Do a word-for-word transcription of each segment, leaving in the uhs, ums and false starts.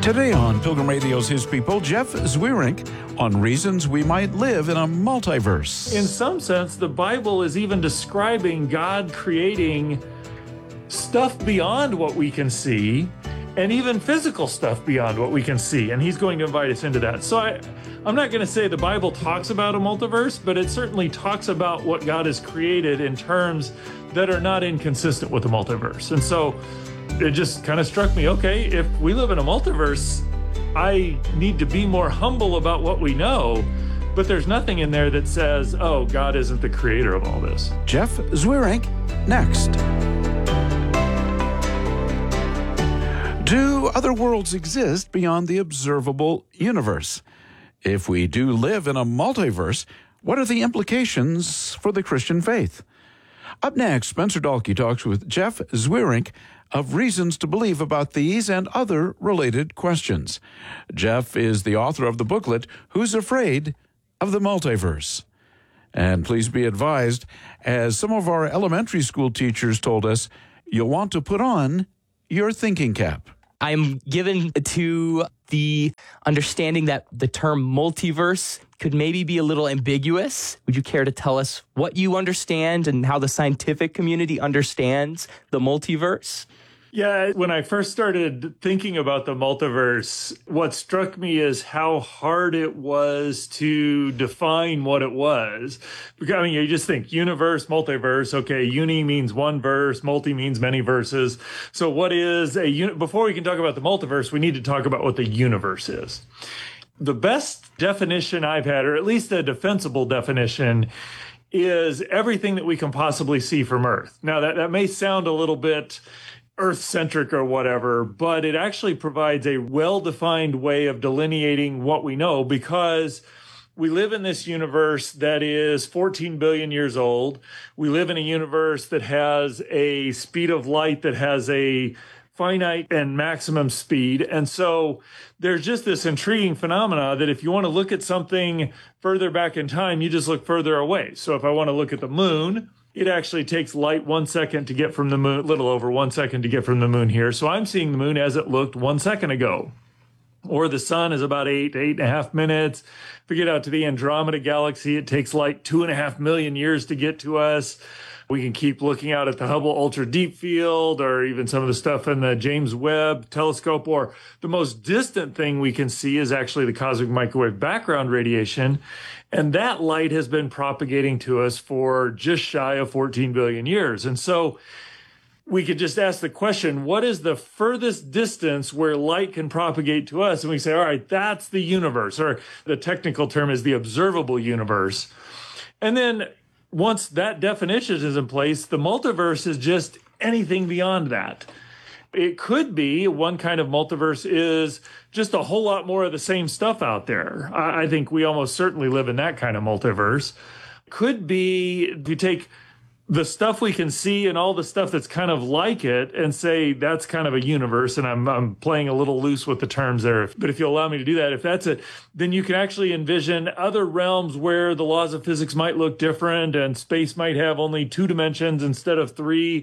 Today on Pilgrim Radio's His People, Jeff Zwirink on reasons we might live in a multiverse. In some sense, the Bible is even describing God creating stuff beyond what we can see, and even physical stuff beyond what we can see. And he's going to invite us into that. So I, I'm not going to say the Bible talks about a multiverse, but it certainly talks about what God has created in terms that are not inconsistent with the multiverse. And so it just kind of struck me, okay, if we live in a multiverse, I need to be more humble about what we know, but there's nothing in there that says, oh, God isn't the creator of all this. Jeff Zwirink, next. Do other worlds exist beyond the observable universe? If we do live in a multiverse, what are the implications for the Christian faith? Up next, Spencer Dalkey talks with Jeff Zwirink of reasons to believe about these and other related questions. Jeff is the author of the booklet, Who's Afraid of the Multiverse? And please be advised, as some of our elementary school teachers told us, you'll want to put on your thinking cap. I'm given to the understanding that the term multiverse could maybe be a little ambiguous. Would you care to tell us what you understand and how the scientific community understands the multiverse? Yeah, when I first started thinking about the multiverse, what struck me is how hard it was to define what it was. Because, I mean, you just think universe, multiverse. Okay, uni means one verse, multi means many verses. So what is a uni- before we can talk about the multiverse, we need to talk about what the universe is. The best definition I've had, or at least a defensible definition, is everything that we can possibly see from Earth. Now, that, that may sound a little bit Earth-centric or whatever, but it actually provides a well-defined way of delineating what we know, because we live in this universe that is fourteen billion years old. We live in a universe that has a speed of light that has a finite and maximum speed. And so there's just this intriguing phenomena that if you want to look at something further back in time, you just look further away. So if I want to look at the moon, it actually takes light one second to get from the moon, a little over one second to get from the moon here. So I'm seeing the moon as it looked one second ago. Or the sun is about eight, eight and a half minutes. If we get out to the Andromeda galaxy, it takes like two and a half million years to get to us. We can keep looking out at the Hubble Ultra Deep Field, or even some of the stuff in the James Webb Telescope. Or the most distant thing we can see is actually the cosmic microwave background radiation. And that light has been propagating to us for just shy of fourteen billion years. And so we could just ask the question, what is the furthest distance where light can propagate to us? And we say, all right, that's the universe, or the technical term is the observable universe. And then once that definition is in place, the multiverse is just anything beyond that. It could be one kind of multiverse is just a whole lot more of the same stuff out there. I, I think we almost certainly live in that kind of multiverse. Could be, if you take the stuff we can see and all the stuff that's kind of like it and say that's kind of a universe, and I'm I'm playing a little loose with the terms there, but if you'll allow me to do that, if that's it, then you can actually envision other realms where the laws of physics might look different and space might have only two dimensions instead of three.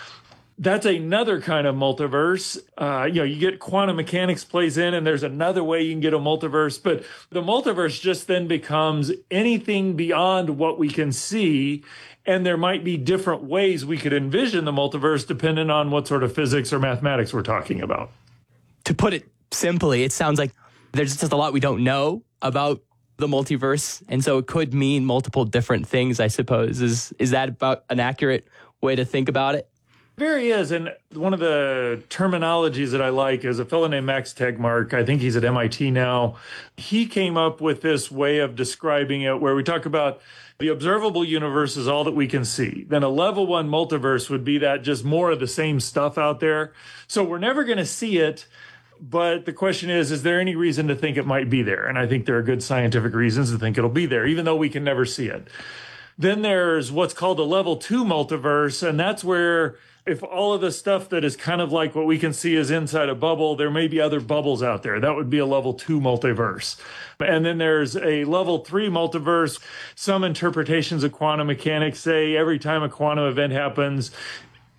That's another kind of multiverse. Uh, you know, you get quantum mechanics plays in, and there's another way you can get a multiverse. But the multiverse just then becomes anything beyond what we can see. And there might be different ways we could envision the multiverse depending on what sort of physics or mathematics we're talking about. To put it simply, it sounds like there's just a lot we don't know about the multiverse. And so it could mean multiple different things, I suppose. Is, is that about an accurate way to think about it? Very is. And one of the terminologies that I like is a fellow named Max Tegmark. I think he's at M I T now. He came up with this way of describing it where we talk about the observable universe is all that we can see. Then a level one multiverse would be that just more of the same stuff out there. So we're never going to see it. But the question is, is there any reason to think it might be there? And I think there are good scientific reasons to think it'll be there, even though we can never see it. Then there's what's called a level two multiverse. And that's where if all of the stuff that is kind of like what we can see is inside a bubble, there may be other bubbles out there. That would be a level two multiverse. And then there's a level three multiverse. Some interpretations of quantum mechanics say every time a quantum event happens,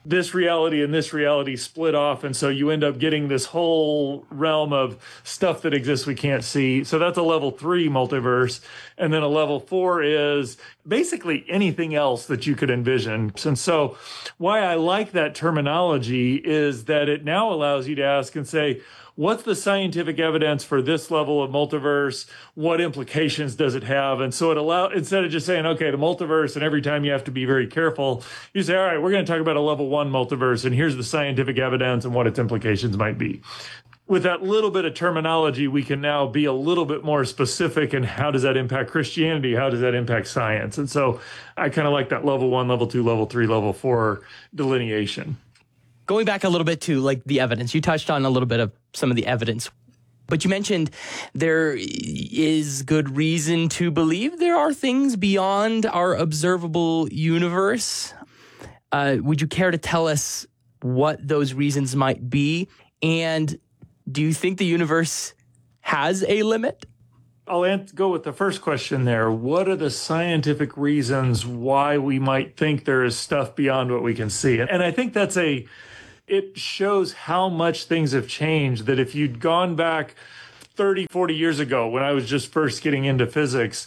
this reality and this reality split off. And so you end up getting this whole realm of stuff that exists we can't see. So that's a level three multiverse. And then a level four is basically anything else that you could envision. And so why I like that terminology is that it now allows you to ask and say, what's the scientific evidence for this level of multiverse? What implications does it have? And so it allow instead of just saying, okay, the multiverse, and every time you have to be very careful, you say, all right, we're going to talk about a level one multiverse, and here's the scientific evidence and what its implications might be. With that little bit of terminology, we can now be a little bit more specific in how does that impact Christianity? How does that impact science? And so I kind of like that level one, level two, level three, level four delineation. Going back a little bit to like the evidence, you touched on a little bit of some of the evidence, but you mentioned there is good reason to believe there are things beyond our observable universe. Uh, would you care to tell us what those reasons might be? And do you think the universe has a limit? I'll go with the first question there. What are the scientific reasons why we might think there is stuff beyond what we can see? And I think that's a, it shows how much things have changed, that if you'd gone back thirty, forty years ago when I was just first getting into physics,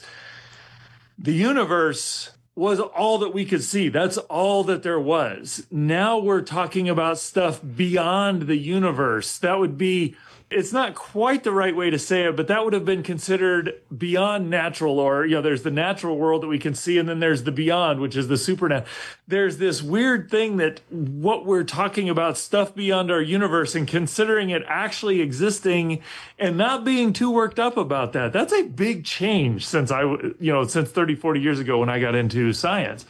the universe was all that we could see. That's all that there was. Now we're talking about stuff beyond the universe. That would be, it's not quite the right way to say it, but that would have been considered beyond natural, or, you know, there's the natural world that we can see, and then there's the beyond, which is the supernatural. There's this weird thing that what we're talking about, stuff beyond our universe, and considering it actually existing and not being too worked up about that. That's a big change since I, you know, since thirty, forty years ago when I got into science.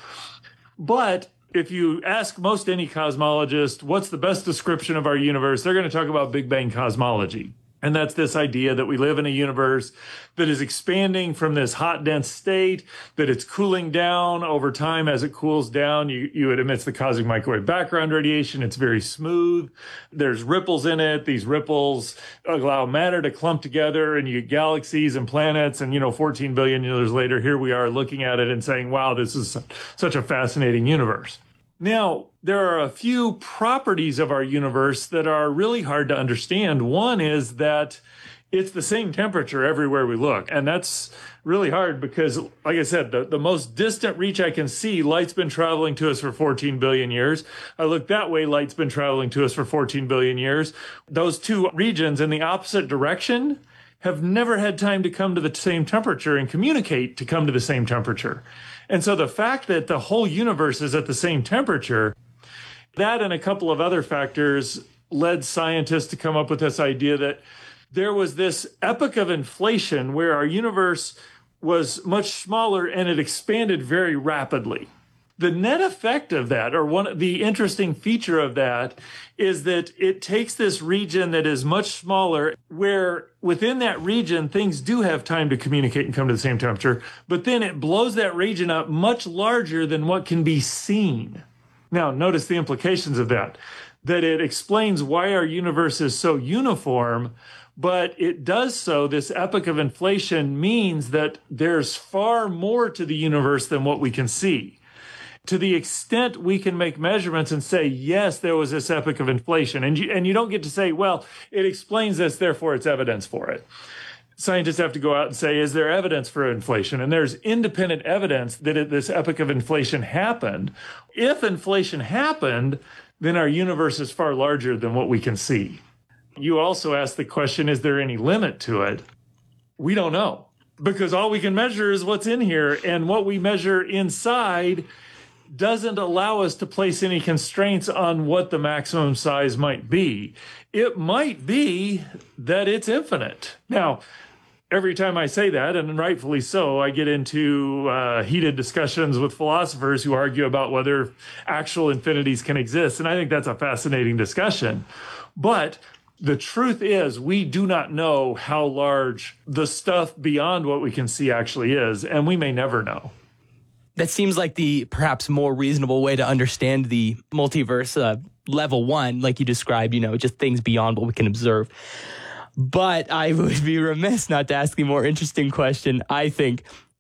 But if you ask most any cosmologist, what's the best description of our universe, they're going to talk about Big Bang cosmology. And that's this idea that we live in a universe that is expanding from this hot, dense state, that it's cooling down over time. As it cools down, you, you it emits the cosmic microwave background radiation. It's very smooth. There's ripples in it. These ripples allow matter to clump together, and you get galaxies and planets. And, you know, fourteen billion years later, here we are looking at it and saying, wow, this is such a fascinating universe. Now, there are a few properties of our universe that are really hard to understand. One is that it's the same temperature everywhere we look. And that's really hard because, like I said, the, the most distant reach I can see, light's been traveling to us for fourteen billion years. I look that way, light's been traveling to us for fourteen billion years. Those two regions in the opposite direction have never had time to come to the same temperature and communicate to come to the same temperature. And so the fact that the whole universe is at the same temperature, that and a couple of other factors led scientists to come up with this idea that there was this epoch of inflation where our universe was much smaller and it expanded very rapidly. The net effect of that, or one the interesting feature of that, is that it takes this region that is much smaller, where within that region, things do have time to communicate and come to the same temperature, but then it blows that region up much larger than what can be seen. Now, notice the implications of that, that it explains why our universe is so uniform, but it does so, this epoch of inflation means that there's far more to the universe than what we can see. To the extent we can make measurements and say, yes, there was this epoch of inflation. And you, and you don't get to say, well, it explains this, therefore it's evidence for it. Scientists have to go out and say, is there evidence for inflation? And there's independent evidence that it, this epoch of inflation happened. If inflation happened, then our universe is far larger than what we can see. You also asked the question, is there any limit to it? We don't know, because all we can measure is what's in here, and what we measure inside doesn't allow us to place any constraints on what the maximum size might be. It might be that it's infinite. Now, every time I say that, and rightfully so, I get into uh, heated discussions with philosophers who argue about whether actual infinities can exist. And I think that's a fascinating discussion. But the truth is, we do not know how large the stuff beyond what we can see actually is, and we may never know. That seems like the perhaps more reasonable way to understand the multiverse, uh, level one, like you described, you know, just things beyond what we can observe. But I would be remiss not to ask the more interesting question, I think.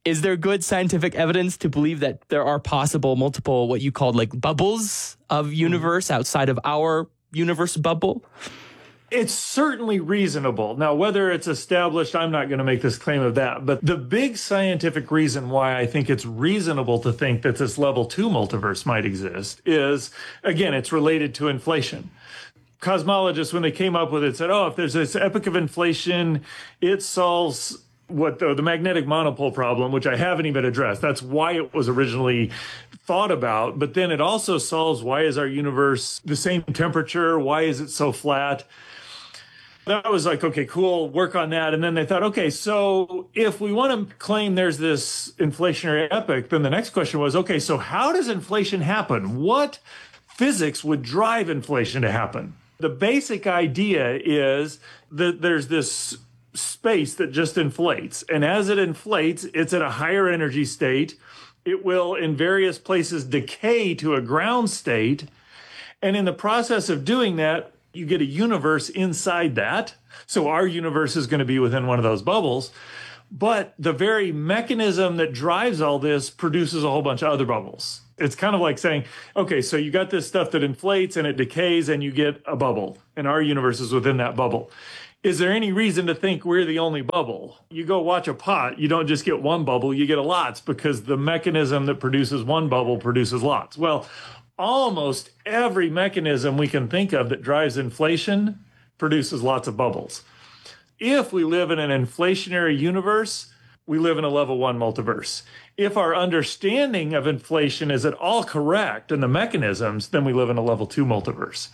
Is there good scientific evidence to believe that there are possible multiple, what you called like bubbles of universe outside of our universe bubble? It's certainly reasonable. Now, whether it's established, I'm not going to make this claim of that. But the big scientific reason why I think it's reasonable to think that this level two multiverse might exist is, again, it's related to inflation. Cosmologists, when they came up with it, said, oh, if there's this epoch of inflation, it solves what the, the magnetic monopole problem, which I haven't even addressed. That's why it was originally thought about. But then it also solves, why is our universe the same temperature? Why is it so flat? That was like, okay, cool, work on that. And then they thought, okay, so if we want to claim there's this inflationary epoch, then the next question was, okay, so how does inflation happen? What physics would drive inflation to happen? The basic idea is that there's this space that just inflates. And as it inflates, it's at a higher energy state. It will, in various places, decay to a ground state. And in the process of doing that, you get a universe inside that. So our universe is going to be within one of those bubbles. But the very mechanism that drives all this produces a whole bunch of other bubbles. It's kind of like saying, okay, so you got this stuff that inflates and it decays and you get a bubble. And our universe is within that bubble. Is there any reason to think we're the only bubble? You go watch a pot, you don't just get one bubble, you get a lots, because the mechanism that produces one bubble produces lots. Well, almost every mechanism we can think of that drives inflation produces lots of bubbles. If we live in an inflationary universe, we live in a level one multiverse. If our understanding of inflation is at all correct and the mechanisms, then we live in a level two multiverse.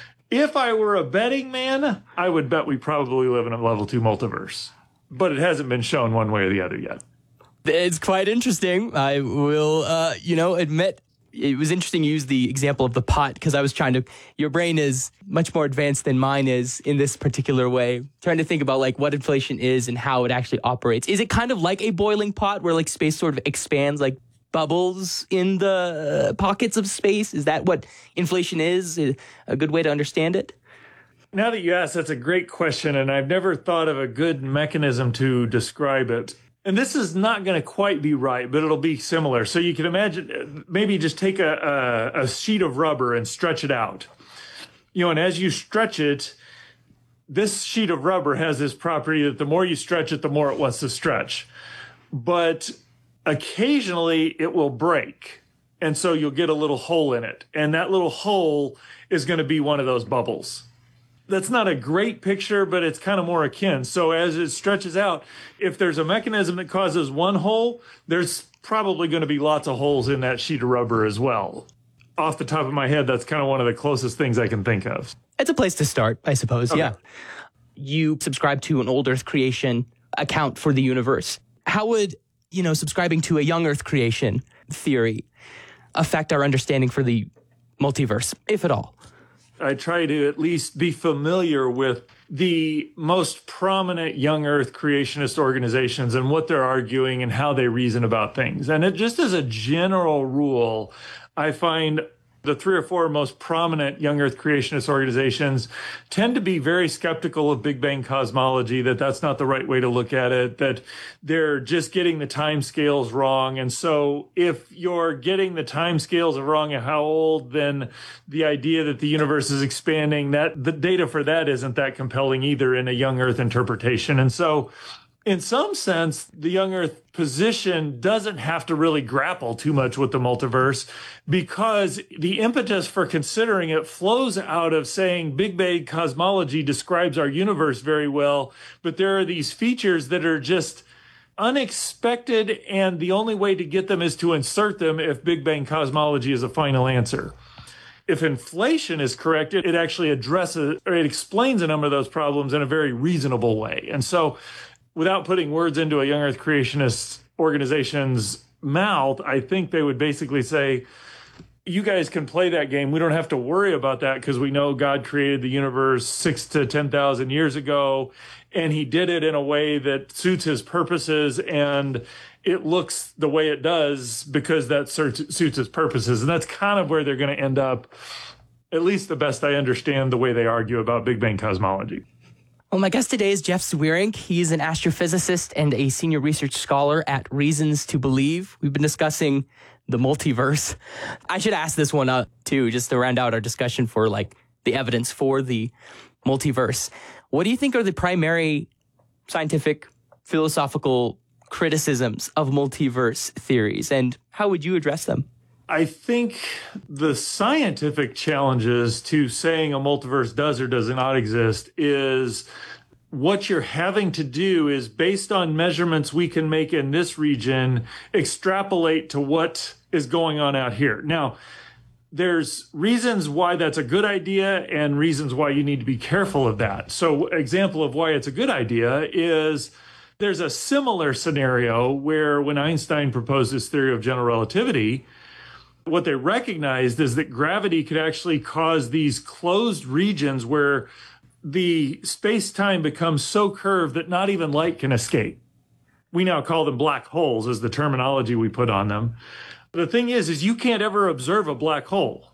If I were a betting man, I would bet we probably live in a level two multiverse. But it hasn't been shown one way or the other yet. It's quite interesting. I will, uh, you know, admit it was interesting you use the example of the pot because I was trying to, your brain is much more advanced than mine is in this particular way, trying to think about like what inflation is and how it actually operates. Is it kind of like a boiling pot where like space sort of expands like bubbles in the pockets of space? Is that what inflation is? A good way to understand it? Now that you ask, that's a great question, and I've never thought of a good mechanism to describe it. And this is not going to quite be right, but it'll be similar. So you can imagine, maybe just take a, a, a sheet of rubber and stretch it out. You know, and as you stretch it, this sheet of rubber has this property that the more you stretch it, the more it wants to stretch. But occasionally it will break. And so you'll get a little hole in it. And that little hole is going to be one of those bubbles. That's not a great picture, but it's kind of more akin. So as it stretches out, if there's a mechanism that causes one hole, there's probably going to be lots of holes in that sheet of rubber as well. Off the top of my head, that's kind of one of the closest things I can think of. It's a place to start, I suppose, Okay. yeah. You subscribe to an old Earth creation account for the universe. How would, you know, subscribing to a young Earth creation theory affect our understanding for the multiverse, if at all? I try to at least be familiar with the most prominent young Earth creationist organizations and what they're arguing and how they reason about things. And it just as a general rule, I find the three or four most prominent young Earth creationist organizations tend to be very skeptical of Big Bang cosmology, that that's not the right way to look at it, that they're just getting the time scales wrong. And so if you're getting the time scales wrong and how old, then the idea that the universe is expanding, that the data for that isn't that compelling either in a young Earth interpretation. And so in some sense, the young Earth position doesn't have to really grapple too much with the multiverse because the impetus for considering it flows out of saying Big Bang cosmology describes our universe very well, but there are these features that are just unexpected, and the only way to get them is to insert them if Big Bang cosmology is a final answer. If inflation is correct, it, it actually addresses or it explains a number of those problems in a very reasonable way. And so without putting words into a young Earth creationist organization's mouth, I think they would basically say, you guys can play that game. We don't have to worry about that because we know God created the universe six to ten thousand years ago, and he did it in a way that suits his purposes, and it looks the way it does because that suits his purposes. And that's kind of where they're going to end up, at least the best I understand the way they argue about Big Bang cosmology. Well, my guest today is Jeff Zweerink. He's an astrophysicist and a senior research scholar at Reasons to Believe. We've been discussing the multiverse. I should ask this one up too, just to round out our discussion for like the evidence for the multiverse. What do you think are the primary scientific, philosophical criticisms of multiverse theories, and how would you address them? I think the scientific challenges to saying a multiverse does or does not exist is what you're having to do is, based on measurements we can make in this region, extrapolate to what is going on out here. Now, there's reasons why that's a good idea and reasons why you need to be careful of that. So, example of why it's a good idea is there's a similar scenario where when Einstein proposed his theory of general relativity, what they recognized is that gravity could actually cause these closed regions where the space-time becomes so curved that not even light can escape. We now call them black holes as the terminology we put on them. The thing is, is you can't ever observe a black hole.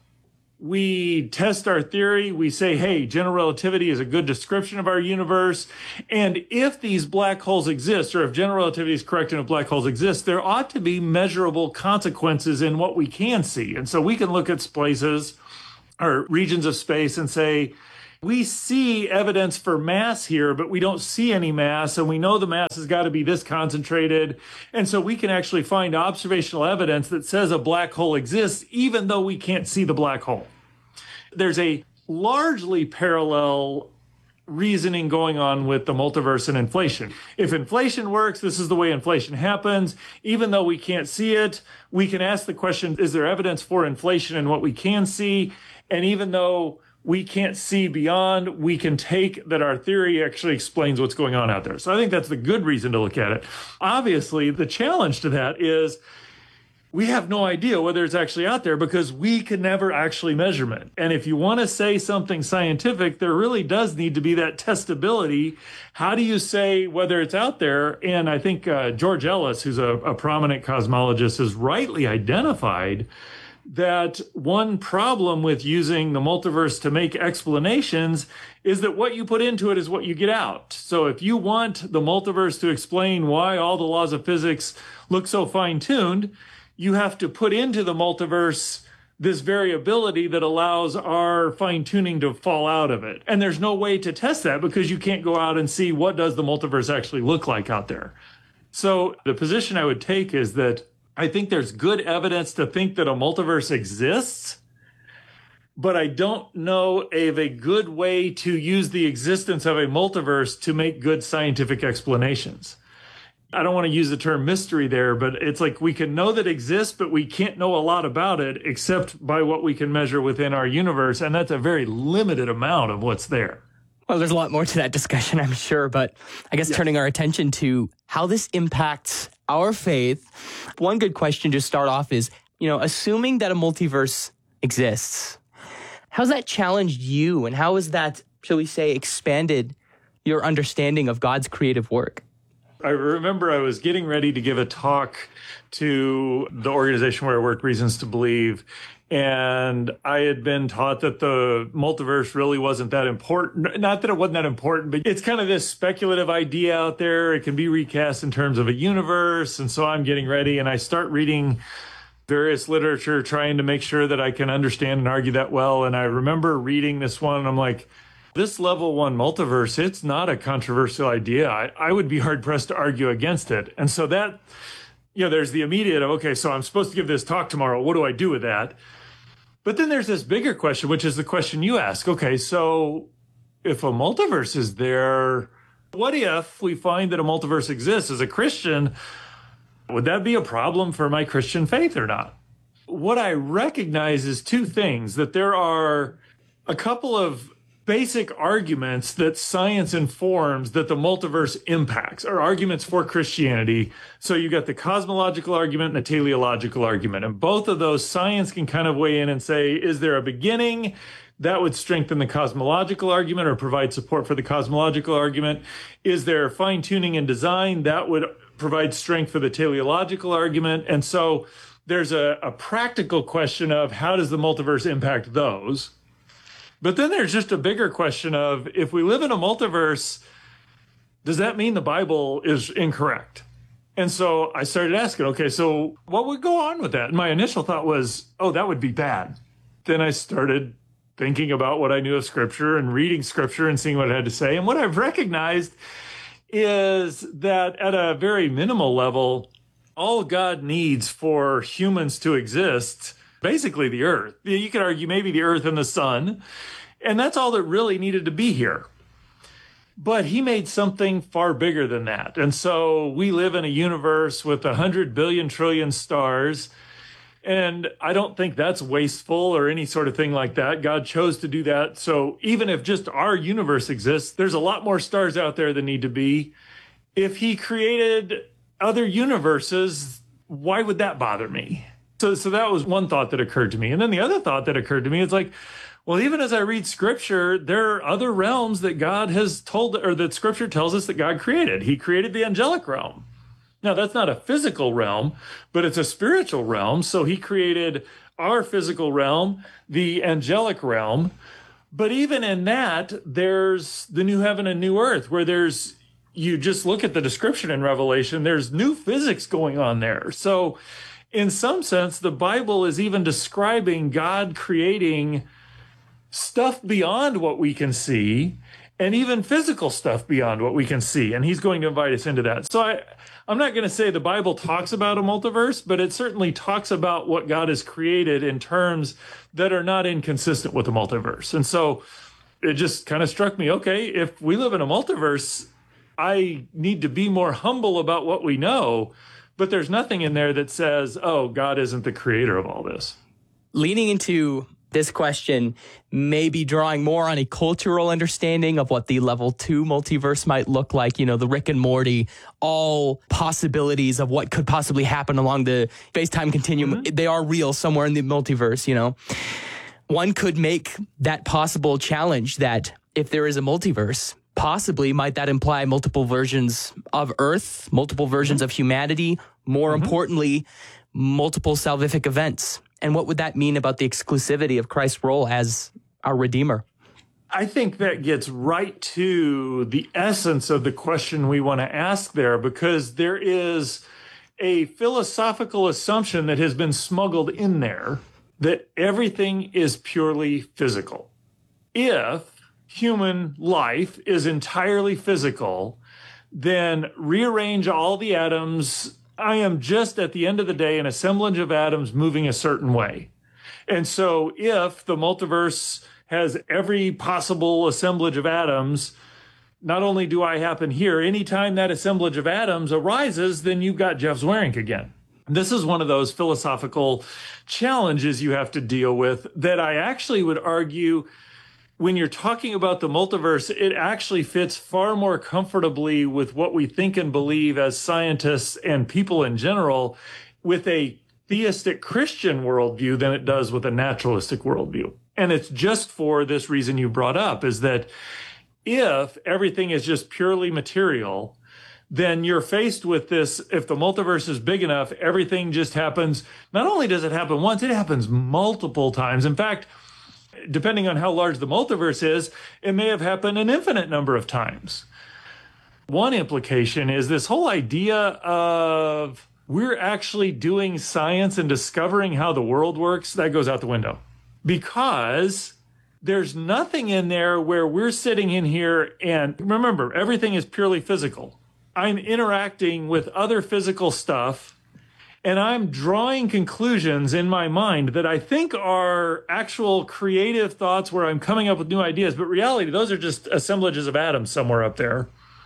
We test our theory. We say, hey, general relativity is a good description of our universe. And if these black holes exist, or if general relativity is correct and if black holes exist, there ought to be measurable consequences in what we can see. And so we can look at places or regions of space and say, we see evidence for mass here, but we don't see any mass, and we know the mass has got to be this concentrated. And so we can actually find observational evidence that says a black hole exists, even though we can't see the black hole. There's a largely parallel reasoning going on with the multiverse and inflation. If inflation works, this is the way inflation happens. Even though we can't see it, we can ask the question, is there evidence for inflation in what we can see? And even though we can't see beyond, we can take that our theory actually explains what's going on out there. So I think that's the good reason to look at it. Obviously, the challenge to that is we have no idea whether it's actually out there because we can never actually measure it. And if you want to say something scientific, there really does need to be that testability. How do you say whether it's out there? And I think uh, George Ellis, who's a, a prominent cosmologist, has rightly identified that one problem with using the multiverse to make explanations is that what you put into it is what you get out. So if you want the multiverse to explain why all the laws of physics look so fine-tuned, you have to put into the multiverse this variability that allows our fine-tuning to fall out of it. And there's no way to test that because you can't go out and see what does the multiverse actually look like out there. So the position I would take is that I think there's good evidence to think that a multiverse exists, but I don't know of a good way to use the existence of a multiverse to make good scientific explanations. I don't want to use the term mystery there, but it's like we can know that it exists, but we can't know a lot about it except by what we can measure within our universe, and that's a very limited amount of what's there. Well, there's a lot more to that discussion, I'm sure, but I guess yes. Turning our attention to how this impacts our faith, one good question to start off is, you know, assuming that a multiverse exists, how's that challenged you, and how has that, shall we say, expanded your understanding of God's creative work? I remember I was getting ready to give a talk to the organization where I work, Reasons to Believe, and I had been taught that the multiverse really wasn't that important. Not that it wasn't that important, but it's kind of this speculative idea out there. It can be recast in terms of a universe. And so I'm getting ready and I start reading various literature, trying to make sure that I can understand and argue that well. And I remember reading this one and I'm like, this level one multiverse, it's not a controversial idea. I, I would be hard pressed to argue against it. And so that, you know, there's the immediate of, okay, so I'm supposed to give this talk tomorrow. What do I do with that? But then there's this bigger question, which is the question you ask. Okay, so if a multiverse is there, what if we find that a multiverse exists? As a Christian, would that be a problem for my Christian faith or not? What I recognize is two things, that there are a couple of basic arguments that science informs that the multiverse impacts, are arguments for Christianity. So you got the cosmological argument and the teleological argument. And both of those, science can kind of weigh in and say, is there a beginning? That would strengthen the cosmological argument or provide support for the cosmological argument. Is there fine-tuning in design? That would provide strength for the teleological argument. And so there's a, a practical question of how does the multiverse impact those? But then there's just a bigger question of, if we live in a multiverse, does that mean the Bible is incorrect? And so I started asking, okay, so what would go on with that? And my initial thought was, oh, that would be bad. Then I started thinking about what I knew of Scripture and reading Scripture and seeing what it had to say. And what I've recognized is that at a very minimal level, all God needs for humans to exist, basically the earth. You could argue maybe the earth and the sun, and that's all that really needed to be here. But he made something far bigger than that. And so we live in a universe with a hundred billion trillion stars. And I don't think that's wasteful or any sort of thing like that. God chose to do that. So even if just our universe exists, there's a lot more stars out there than need to be. If he created other universes, why would that bother me? So, so that was one thought that occurred to me. And then the other thought that occurred to me is like, well, even as I read Scripture, there are other realms that God has told, or that Scripture tells us that God created. He created the angelic realm. Now, that's not a physical realm, but it's a spiritual realm. So he created our physical realm, the angelic realm. But even in that, there's the new heaven and new earth, where there's, you just look at the description in Revelation, there's new physics going on there. So in some sense, the Bible is even describing God creating stuff beyond what we can see, and even physical stuff beyond what we can see. And he's going to invite us into that. So I, I'm not going to say the Bible talks about a multiverse, but it certainly talks about what God has created in terms that are not inconsistent with the multiverse. And so it just kind of struck me, okay, if we live in a multiverse, I need to be more humble about what we know, but there's nothing in there that says, oh, God isn't the creator of all this. Leaning into this question, maybe drawing more on a cultural understanding of what the level two multiverse might look like, you know, the Rick and Morty, all possibilities of what could possibly happen along the space-time continuum. Mm-hmm. They are real somewhere in the multiverse, you know. One could make that possible challenge that if there is a multiverse, possibly might that imply multiple versions of Earth, multiple versions mm-hmm. of humanity, more mm-hmm. importantly, multiple salvific events. And what would that mean about the exclusivity of Christ's role as our Redeemer? I think that gets right to the essence of the question we want to ask there, because there is a philosophical assumption that has been smuggled in there that everything is purely physical. If human life is entirely physical, then rearrange all the atoms. I am just, at the end of the day, an assemblage of atoms moving a certain way. And so if the multiverse has every possible assemblage of atoms, not only do I happen here, anytime that assemblage of atoms arises, then you've got Jeff Zweerink again. This is one of those philosophical challenges you have to deal with that I actually would argue, when you're talking about the multiverse, it actually fits far more comfortably with what we think and believe as scientists and people in general with a theistic Christian worldview than it does with a naturalistic worldview. And it's just for this reason you brought up, is that if everything is just purely material, then you're faced with this, if the multiverse is big enough, everything just happens. Not only does it happen once, it happens multiple times. In fact, depending on how large the multiverse is, it may have happened an infinite number of times. One implication is this whole idea of we're actually doing science and discovering how the world works, that goes out the window. Because there's nothing in there where we're sitting in here and remember, everything is purely physical. I'm interacting with other physical stuff, and I'm drawing conclusions in my mind that I think are actual creative thoughts where I'm coming up with new ideas. But reality, those are just assemblages of atoms somewhere up there.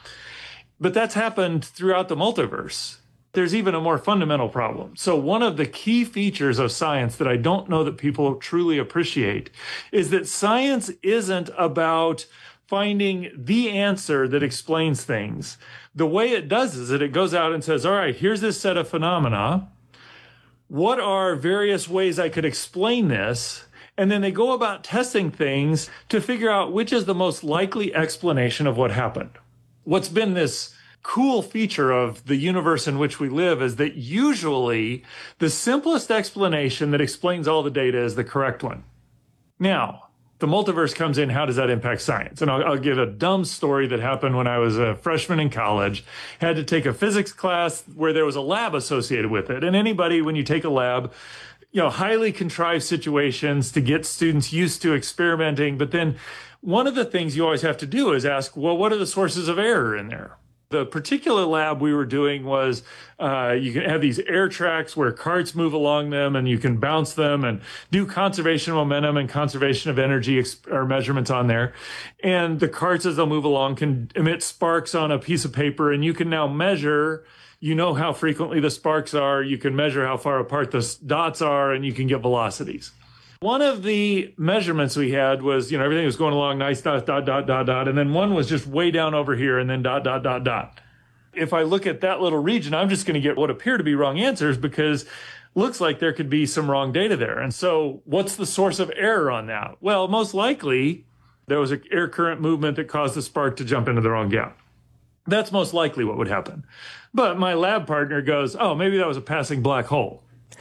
But that's happened throughout the multiverse. There's even a more fundamental problem. So one of the key features of science that I don't know that people truly appreciate is that science isn't about finding the answer that explains things. The way it does is that it goes out and says, all right, here's this set of phenomena. What are various ways I could explain this? And then they go about testing things to figure out which is the most likely explanation of what happened. What's been this cool feature of the universe in which we live is that usually the simplest explanation that explains all the data is the correct one. Now, The multiverse comes in, how does that impact science? And I'll, I'll give a dumb story that happened when I was a freshman in college. Had to take a physics class where there was a lab associated with it. And anybody, when you take a lab, you know, highly contrived situations to get students used to experimenting. But then one of the things you always have to do is ask, well, what are the sources of error in there? The particular lab we were doing was uh, you can have these air tracks where carts move along them and you can bounce them and do conservation of momentum and conservation of energy exp- or measurements on there. And the carts, as they'll move along, can emit sparks on a piece of paper, and you can now measure. You know how frequently the sparks are. You can measure how far apart the dots are, and you can get velocities. One of the measurements we had was, you know, everything was going along nice, dot, dot, dot, dot, dot. And then one was just way down over here and then dot, dot, dot, dot. If I look at that little region, I'm just going to get what appear to be wrong answers because it looks like there could be some wrong data there. And so what's the source of error on that? Well, most likely there was an air current movement that caused the spark to jump into the wrong gap. That's most likely what would happen. But my lab partner goes, oh, maybe that was a passing black hole.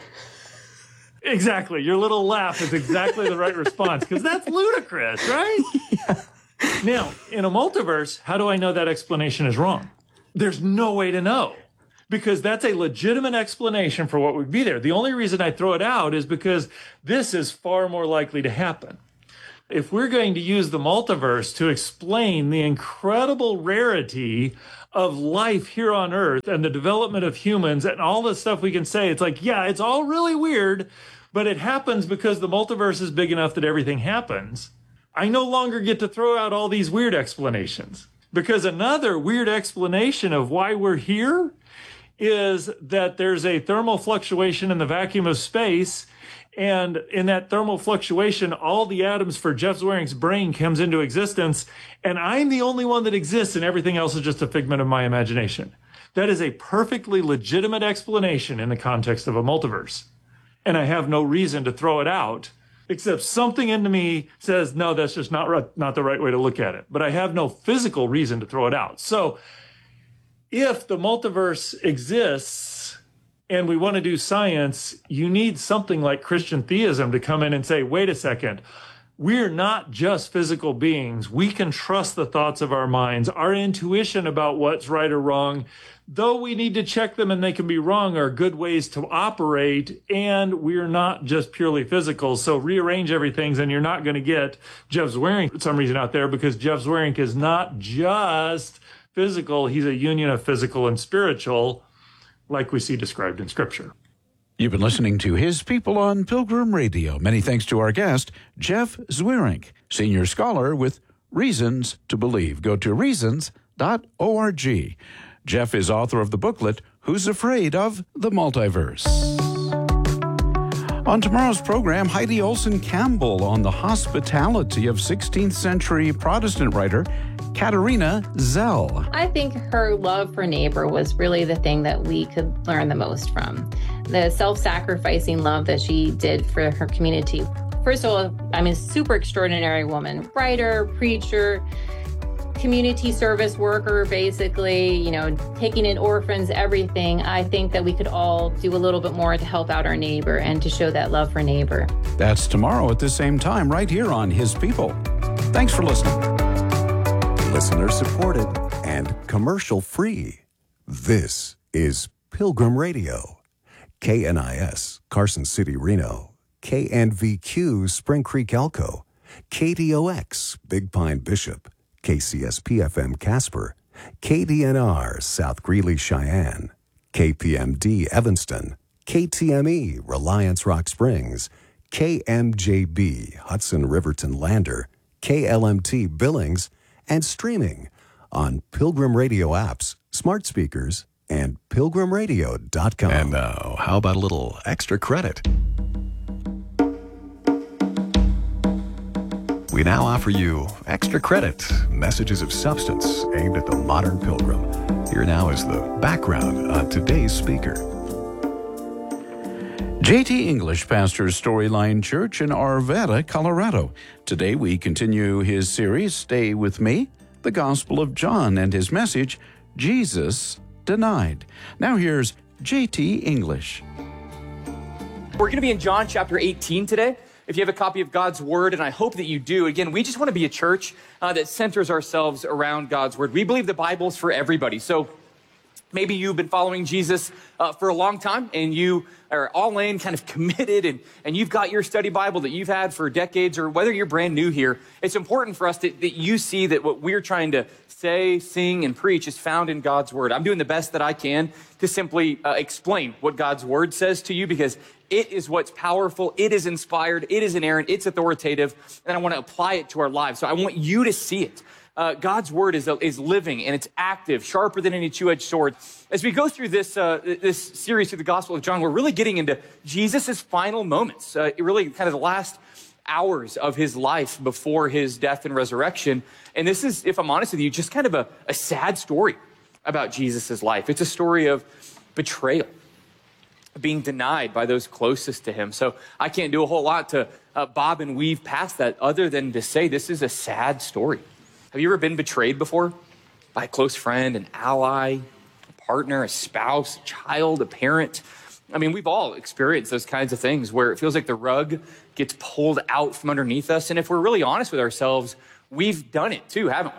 Exactly. Your little laugh is exactly the right response because that's ludicrous, right? Yeah. Now, in a multiverse, how do I know that explanation is wrong? There's no way to know because that's a legitimate explanation for what would be there. The only reason I throw it out is because this is far more likely to happen. If we're going to use the multiverse to explain the incredible rarity of life here on Earth and the development of humans and all the stuff we can say, it's like, yeah, it's all really weird, but it happens because the multiverse is big enough that everything happens. I no longer get to throw out all these weird explanations because another weird explanation of why we're here is that there's a thermal fluctuation in the vacuum of space. And in that thermal fluctuation, all the atoms for Jeff Zwering's brain comes into existence. And I'm the only one that exists and everything else is just a figment of my imagination. That is a perfectly legitimate explanation in the context of a multiverse. And I have no reason to throw it out, except something into me says, no, that's just not right, not the right way to look at it. But I have no physical reason to throw it out. So if the multiverse exists and we want to do science, you need something like Christian theism to come in and say, wait a second, we're not just physical beings. We can trust the thoughts of our minds. Our intuition about what's right or wrong, though we need to check them and they can be wrong, are good ways to operate. And we're not just purely physical. So rearrange everything and you're not going to get Jeff Zwering for some reason out there because Jeff Zwering is not just physical. He's a union of physical and spiritual, like we see described in Scripture. You've been listening to His People on Pilgrim Radio. Many thanks to our guest, Jeff Zweering, senior scholar with Reasons to Believe. Go to reasons dot org. Jeff is author of the booklet, Who's Afraid of the Multiverse? On tomorrow's program, Heidi Olson Campbell on the hospitality of sixteenth century Protestant writer Katharina Zell. I think her love for neighbor was really the thing that we could learn the most from. The self-sacrificing love that she did for her community. First of all, I'm a super extraordinary woman, writer, preacher, community service worker, basically, you know, taking in orphans, everything. I think that we could all do a little bit more to help out our neighbor and to show that love for neighbor. That's tomorrow at the same time, right here on His People. Thanks for listening. Listener supported and commercial free. This is Pilgrim Radio. K N I S, Carson City, Reno. K N V Q, Spring Creek, Elko. K D O X, Big Pine, Bishop. K C S P F M, Casper. K D N R, South Greeley, Cheyenne. K P M D, Evanston. K T M E, Reliance, Rock Springs. K M J B, Hudson, Riverton, Lander. K L M T, Billings. And streaming on Pilgrim Radio apps, smart speakers, and pilgrim radio dot com. And now, how about a little extra credit? We now offer you extra credit, messages of substance aimed at the modern pilgrim. Here now is the background on today's speaker. J T English pastors Storyline Church in Arvada, Colorado. Today we continue his series, Stay With Me, the Gospel of John, and his message, Jesus Denied. Now here's J T English. We're going to be in John chapter eighteen today. if you have a copy of God's Word, and I hope that you do. Again, we just want to be a church uh, that centers ourselves around God's Word. We believe the Bible's for everybody. So maybe you've been following Jesus uh, for a long time, and you are all in, kind of committed, and, and you've got your study Bible that you've had for decades, or whether you're brand new here. It's important for us that, that you see that what we're trying to say, sing, and preach is found in God's Word. I'm doing the best that I can to simply uh, explain what God's Word says to you, because it is what's powerful, it is inspired, it is inerrant, it's authoritative, and I want to apply it to our lives. So I want you to see it. Uh, God's Word is, is living, and it's active, sharper than any two-edged sword. As we go through this, uh, this series through the Gospel of John, we're really getting into Jesus' final moments, uh, really kind of the last hours of his life before his death and resurrection. And this is, if I'm honest with you, just kind of a, a sad story about Jesus' life. It's a story of betrayal, being denied by those closest to him. So I can't do a whole lot to uh, bob and weave past that other than to say this is a sad story. Have you ever been betrayed before by a close friend, an ally, a partner, a spouse, a child, a parent? I mean, we've all experienced those kinds of things where it feels like the rug gets pulled out from underneath us. And if we're really honest with ourselves, we've done it too, haven't we?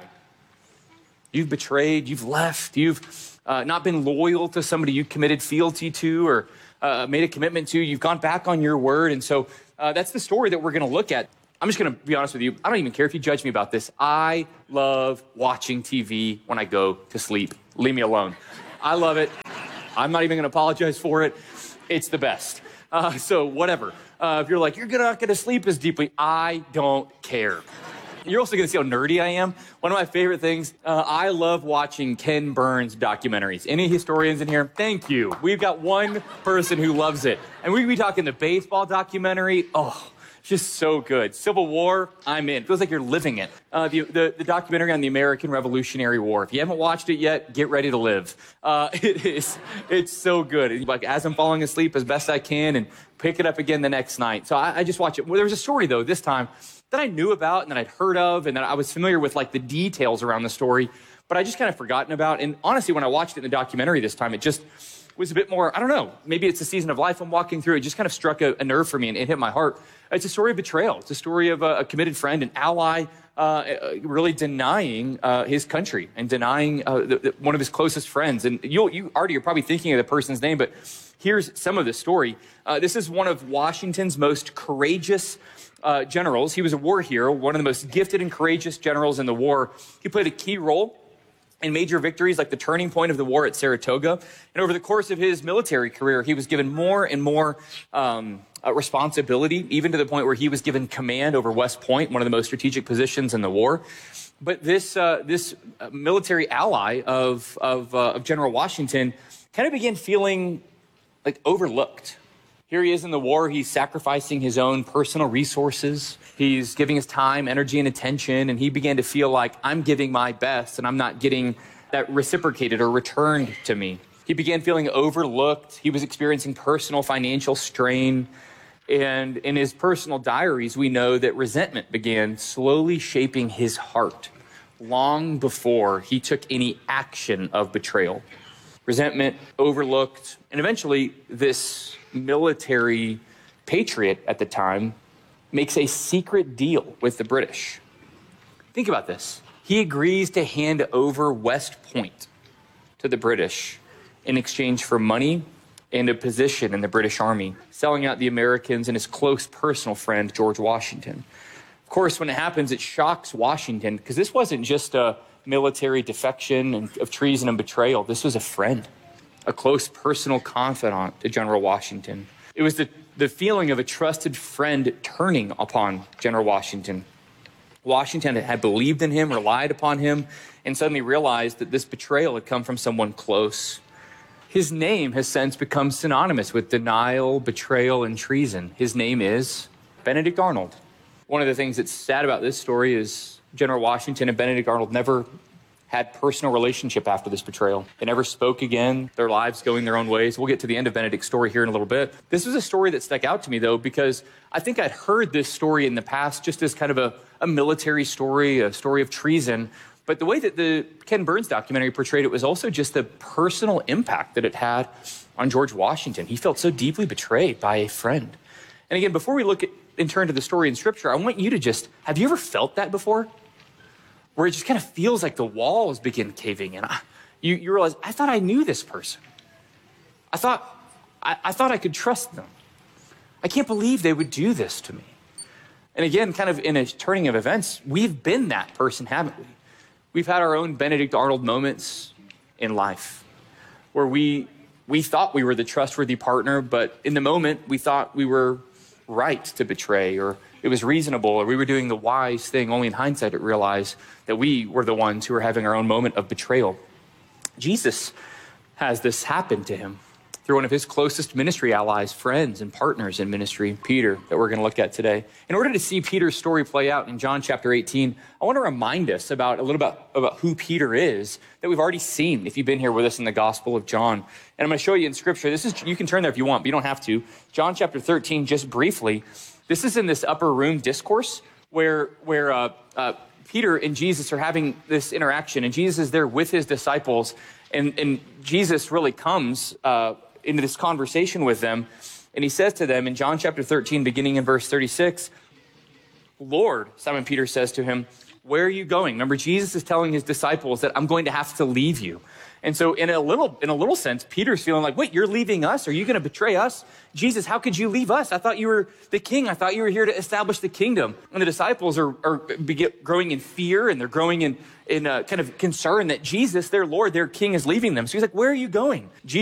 You've betrayed, you've left, you've uh, not been loyal to somebody you committed fealty to or uh, made a commitment to. You've gone back on your word. And so uh, that's the story that we're going to look at. I'm just going to be honest with you. I don't even care if you judge me about this. I love watching T V when I go to sleep. Leave me alone. I love it. I'm not even going to apologize for it. It's the best. Uh, so whatever. Uh, if you're like, you're not going to sleep as deeply, I don't care. You're also going to see how nerdy I am. One of my favorite things, uh, I love watching Ken Burns documentaries. Any historians in here? Thank you. We've got one person who loves it. And we could be talking the baseball documentary. Oh, just so good. Civil War, I'm in. Feels like you're living it. Uh, the, the, the documentary on the American Revolutionary War. If you haven't watched it yet, get ready to live. Uh, it is, it's so good. Like as I'm falling asleep as best I can and pick it up again the next night. So I, I just watch it. Well, there was a story though this time that I knew about and that I'd heard of and that I was familiar with like the details around the story, but I just kind of forgotten about. And honestly, when I watched it in the documentary this time, it just was a bit more, I don't know, maybe it's a season of life I'm walking through. It just kind of struck a, a nerve for me and it hit my heart. It's a story of betrayal. It's a story of a, a committed friend, an ally, uh, really denying uh, his country and denying uh, the, the, one of his closest friends. And you'll, you already are probably thinking of the person's name, but here's some of the story. Uh, this is one of Washington's most courageous uh, generals. He was a war hero, one of the most gifted and courageous generals in the war. He played a key role in major victories like the turning point of the war at Saratoga. And over the course of his military career, he was given more and more um, uh, responsibility, even to the point where he was given command over West Point, one of the most strategic positions in the war. But this uh, this military ally of, of, uh, of General Washington kind of began feeling like overlooked. Here he is in the war. He's sacrificing his own personal resources. He's giving his time, energy, and attention. And he began to feel like I'm giving my best and I'm not getting that reciprocated or returned to me. He began feeling overlooked. He was experiencing personal financial strain. And in his personal diaries, we know that resentment began slowly shaping his heart long before he took any action of betrayal. Resentment, overlooked, and eventually this military patriot at the time makes a secret deal with the British. Think about this. He agrees to hand over West Point to the British in exchange for money and a position in the British Army, selling out the Americans and his close personal friend, George Washington. Of course, when it happens, it shocks Washington because this wasn't just a military defection and of treason and betrayal. This was a friend, a close personal confidant to General Washington. It was the, the feeling of a trusted friend turning upon General Washington. Washington had believed in him, relied upon him, and suddenly realized that this betrayal had come from someone close. His name has since become synonymous with denial, betrayal, and treason. His name is Benedict Arnold. One of the things that's sad about this story is General Washington and Benedict Arnold never had personal relationship after this betrayal. They never spoke again, their lives going their own ways. We'll get to the end of Benedict's story here in a little bit. This was a story that stuck out to me, though, because I think I'd heard this story in the past just as kind of a, a military story, a story of treason. But the way that the Ken Burns documentary portrayed it was also just the personal impact that it had on George Washington. He felt so deeply betrayed by a friend. And again, before we look at and turn to the story in Scripture, I want you to just, have you ever felt that before? Where it just kind of feels like the walls begin caving in. You, you realize, I thought I knew this person. I thought, I, I thought I could trust them. I can't believe they would do this to me. And again, kind of in a turning of events, we've been that person, haven't we? We've had our own Benedict Arnold moments in life where we we thought we were the trustworthy partner, but in the moment we thought we were right to betray, or it was reasonable, or we were doing the wise thing. Only in hindsight it realized that we were the ones who were having our own moment of betrayal. Jesus has this happen to him through one of his closest ministry allies, friends, and partners in ministry, Peter, that we're going to look at today. In order to see Peter's story play out in John chapter eighteen, I want to remind us about a little bit about who Peter is that we've already seen if you've been here with us in the Gospel of John. And I'm going to show you in Scripture. This is, you can turn there if you want, but you don't have to. John chapter thirteen, just briefly. This is in this upper room discourse where, where uh, uh, Peter and Jesus are having this interaction, and Jesus is there with his disciples, and, and Jesus really comes uh, into this conversation with them. And he says to them in John chapter thirteen, beginning in verse thirty-six, Lord, Simon Peter says to him, where are you going? Remember, Jesus is telling his disciples that I'm going to have to leave you. And so in a little, in a little sense, Peter's feeling like, wait, you're leaving us? Are you going to betray us? Jesus, how could you leave us? I thought you were the king. I thought you were here to establish the kingdom. And the disciples are, are begin, growing in fear, and they're growing in, in a kind of concern that Jesus, their Lord, their king, is leaving them. So he's like, where are you going? Jesus